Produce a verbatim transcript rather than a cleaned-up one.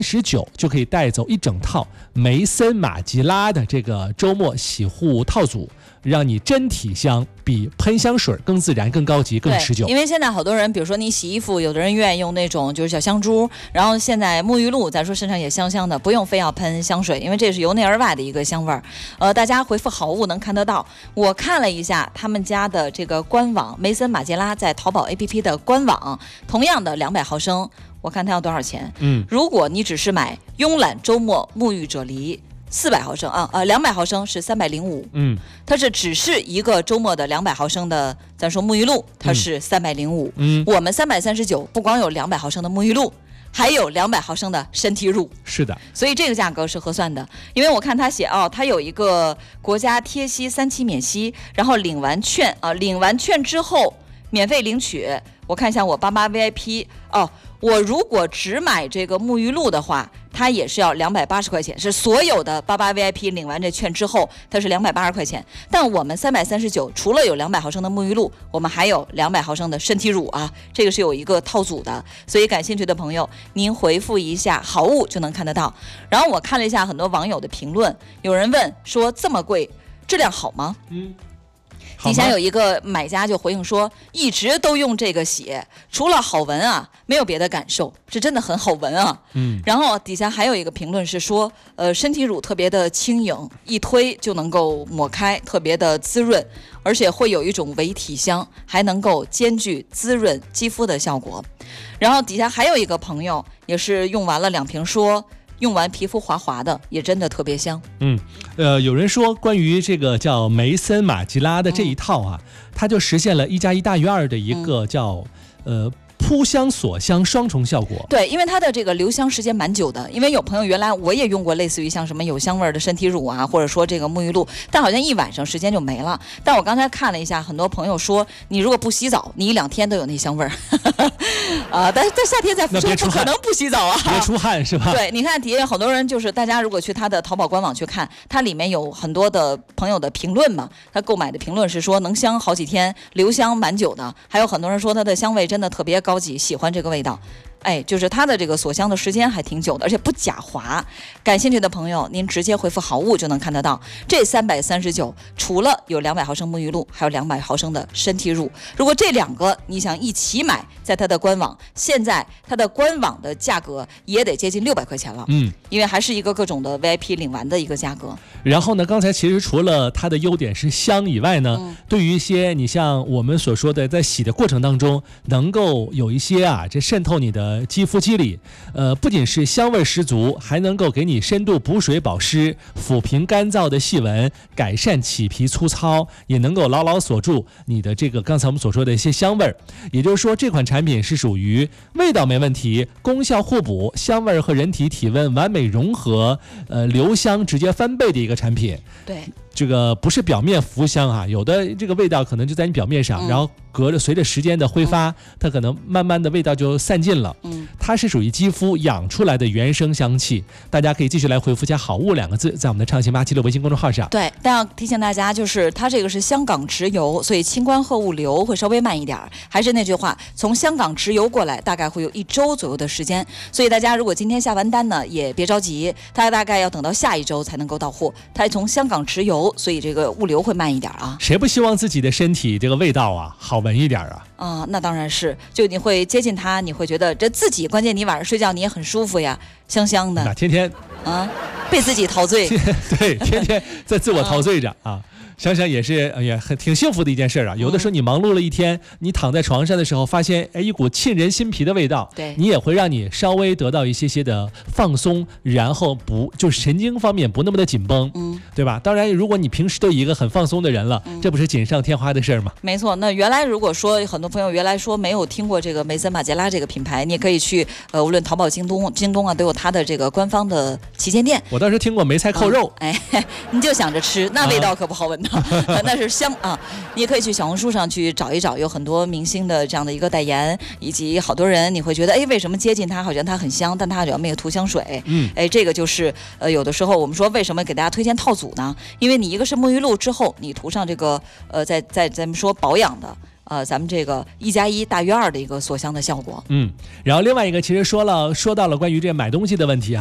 十九就可以带走一整套梅森马吉拉的这个周末洗护套组，让你真体香，比喷香水更自然、更高级、更持久。 因为现在好多人，比如说你洗衣服，有的人愿意用那种就是小香珠，然后现在沐浴露，咱说身上也香香的，不用非要喷香水，因为这是由内而外的一个香味儿。呃，大家回复好物能看得到。我看了一下他们家的这个官网，梅森马吉拉在淘宝 A P P 的官网，同样的两百毫升。我看它要多少钱？ 嗯， 如果你只是买慵懒周末沐浴啫喱四百毫升啊，呃，两百毫升是三百零五。 嗯， 它是只是一个周末的两百毫升的，咱说沐浴露，它是三百零五。 嗯， 我们三百三十九，不光有两百毫升的沐浴露，还有两百毫升的身体乳。 是的， 所以这个价格是合算的。因为我看它写哦，它有一个国家贴息三期免息，然后领完券啊，领完券之后免费领取。我看一下我八八 V I P 哦。我如果只买这个沐浴露的话，它也是要两百八十块钱，是所有的八八 V I P 领完这券之后，它是两百八十块钱。但我们三百三十九，除了有两百毫升的沐浴露，我们还有两百毫升的身体乳啊，这个是有一个套组的。所以感兴趣的朋友，您回复一下好物就能看得到。然后我看了一下很多网友的评论，有人问说这么贵，质量好吗？ 嗯。 底下有一个买家就回应说，一直都用这个洗，除了好闻啊，没有别的感受，是真的很好闻啊。 嗯， 然后底下还有一个评论是说，呃，身体乳特别的轻盈，一推就能够抹开，特别的滋润，而且会有一种微体香，还能够兼具滋润肌肤的效果。然后底下还有一个朋友也是用完了两瓶说，用完皮肤滑滑的，也真的特别香。 嗯，呃，有人说关于这个叫梅森马吉拉的这一套啊，嗯、它就实现了一加一大于二的一个叫、嗯、呃。扑香锁香双重效果。 对，因为它的这个留香时间蛮久的。因为有朋友原来我也用过类似于像什么有香味的身体乳啊，或者说这个沐浴露，但好像一晚上时间就没了。但我刚才看了一下，很多朋友说你如果不洗澡，你一两天都有那香味儿。啊，但是在夏天在福州不可能不洗澡啊， 别出汗是吧？ 对，你看底下有好多人，就是大家如果去他的淘宝官网去看，它里面有很多的朋友的评论嘛，他购买的评论是说能香好几天，留香蛮久的。还有很多人说它的香味真的特别高级，喜欢这个味道。哎，就是它的这个锁香的时间还挺久的，而且不假滑。感兴趣的朋友，您直接回复好物就能看得到。这三百三十九，除了有两百毫升沐浴露，还有两百毫升的身体乳。如果这两个你想一起买，在它的官网，现在它的官网的价格也得接近六百块钱了。 嗯， 因为还是一个各种的 V I P 领完的一个价格。 然后呢，刚才其实除了它的优点是香以外呢， 嗯、 对于一些你像我们所说的，在洗的过程当中，能够有一些啊，这渗透你的肌肤肌理，呃，不仅是香味十足，还能够给你深度补水保湿，抚平干燥的细纹，改善起皮粗糙，也能够牢牢锁住你的这个刚才我们所说的一些香味儿。也就是说，这款产品是属于味道没问题，功效互补，香味和人体体温完美融合，呃，留香直接翻倍的一个产品。 对。 这个不是表面浮香啊，有的这个味道可能就在你表面上，嗯、然后隔着随着时间的挥发，嗯、它可能慢慢的味道就散尽了。嗯，它是属于肌肤养出来的原生香气。大家可以继续来回复加好物两个字，在我们的畅行八七六微信公众号上。 对，但要提醒大家，就是它这个是香港直邮，所以清关货物流会稍微慢一点。还是那句话，从香港直邮过来大概会有一周左右的时间，所以大家如果今天下完单呢，也别着急，它大概要等到下一周才能够到货。它从香港直邮。所以这个物流会慢一点啊。 谁不希望自己的身体这个味道啊好闻一点啊？ 啊，那当然是，就你会接近它，你会觉得这自己，关键你晚上睡觉你也很舒服呀，香香的。 那天天啊，被自己陶醉。 对，天天在自我陶醉着啊。啊想想也是，哎呀，很挺幸福的一件事啊。有的时候你忙碌了一天，你躺在床上的时候，发现哎一股沁人心脾的味道， 对， 你也会让你稍微得到一些些的放松，然后不就是神经方面不那么的紧绷，嗯，对吧？当然，如果你平时都一个很放松的人了，嗯、这不是锦上添花的事儿吗？ 没错。那原来如果说很多朋友原来说没有听过这个梅森马吉拉这个品牌，你也可以去呃，无论淘宝、京东、京东啊，都有它的这个官方的旗舰店。 我当时听过梅菜扣肉， 嗯、哎，你就想着吃，那味道可不好闻的。啊那是香啊！你也可以去小红书上去找一找，有很多明星的这样的一个代言，以及好多人，你会觉得，哎，为什么接近它好像它很香，但它好像没有涂香水？嗯，哎，这个就是呃，有的时候我们说为什么给大家推荐套组。 组呢？因为你一个是沐浴露之后，你涂上这个呃，在在咱们说保养的。呃，咱们这个一加一大于二的一个锁香的效果。 嗯，然后另外一个其实说了说到了关于这买东西的问题啊。